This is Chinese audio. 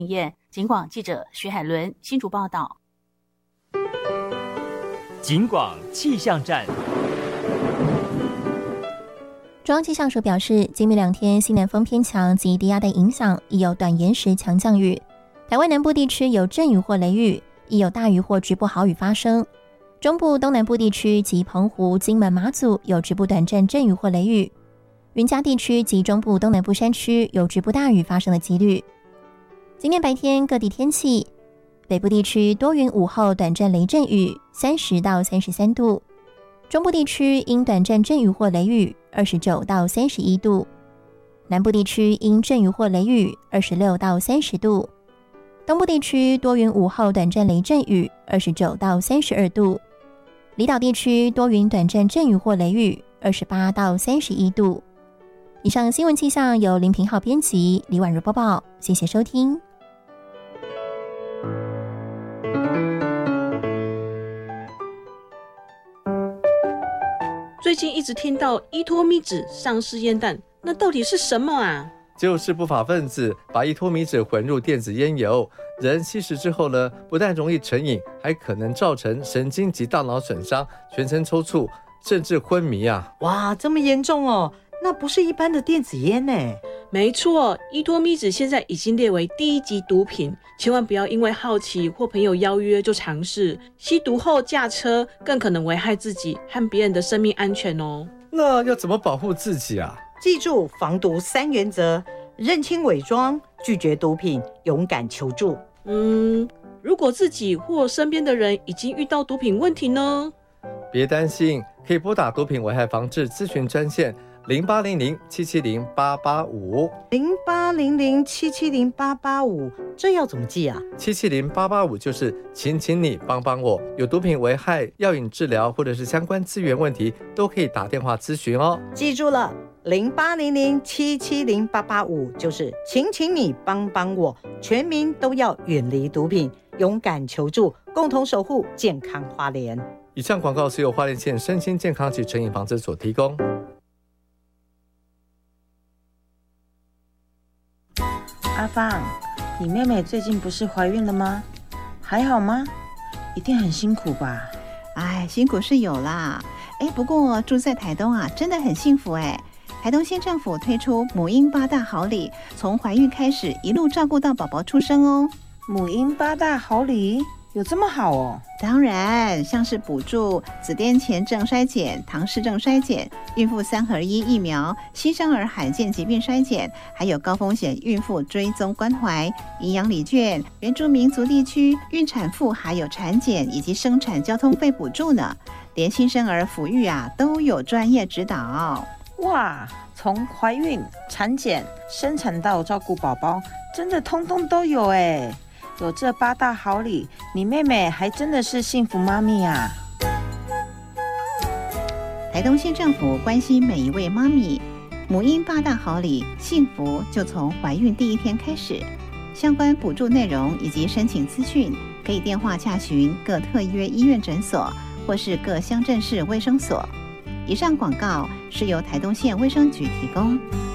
警广记者徐海伦新竹报道。 警广气象站。 中央气象署表示，今明2天西南风偏强及低压带影响，亦有短延时强降雨。台湾南部地区有阵雨或雷雨，亦有大雨或局部豪雨发生。中部东南部地区及澎湖、金门、马祖有局部短暂阵雨或雷雨。云嘉地区及中部东南部山区有局部大雨发生的几率。今天白天各地天气，北部地区多云午后短暂雷阵雨，30到33度。中部地区因短暂阵雨或雷雨，29到31度。南部地区因阵雨或雷雨，26到30度。东部地区多云午后短暂雷阵雨，29到32度。离岛地区多云短暂阵雨或雷雨，28到31度。以上新闻气象由林平浩编辑，李婉如播报，谢谢收听。 最近一直听到依托咪酯上市烟弹，那到底是什么啊？ 就是不法分子把依托咪酯混入电子烟油，人吸食之后呢，不但容易成瘾，还可能造成神经及大脑损伤，全身抽搐，甚至昏迷啊！ 哇，这么严重哦？那不是一般的电子烟呢？ 没错，依托咪酯现在已经列为第1级毒品，千万不要因为好奇或朋友邀约就尝试，吸毒后驾车更可能危害自己和别人的生命安全哦。 那要怎么保护自己啊？ 记住防毒3原则：认清伪装，拒绝毒品，勇敢求助。 如果自己或身边的人已经遇到毒品问题呢？ 别担心，可以拨打毒品危害防治咨询专线0800770885 0800770885，这要怎么记啊 ？770-885就是请你帮帮我，有毒品危害、药瘾治疗或者是相关资源问题，都可以打电话咨询哦。 记住了，0800770885就是请你帮帮我，全民都要远离毒品，勇敢求助，共同守护健康花莲。 以上广告是由花莲县身心健康及成瘾防治所提供。 阿芳，你妹妹最近不是怀孕了吗？还好吗？一定很辛苦吧？ 哎，辛苦是有啦。不过住在台东啊，真的很幸福哎。台东县政府推出母婴8大好礼，从怀孕开始一路照顾到宝宝出生哦。 母婴8大好礼有这么好哦？ 当然，像是补助子癫前症筛检、唐氏症筛检、孕妇3合1疫苗、新生儿罕见疾病筛检，还有高风险孕妇追踪关怀、营养礼券、原住民族地区孕产妇还有产检以及生产交通费补助呢。连新生儿抚育都有专业指导。 哇，从怀孕、产检、生产到照顾宝宝，真的通通都有哎。有这8大好礼，你妹妹还真的是幸福妈咪啊！ 台东县政府关心每一位妈咪，母婴8大好礼，幸福就从怀孕第1天开始。相关补助内容以及申请资讯，可以电话洽询各特约医院诊所或是各乡镇市卫生所。以上广告是由台东县卫生局提供。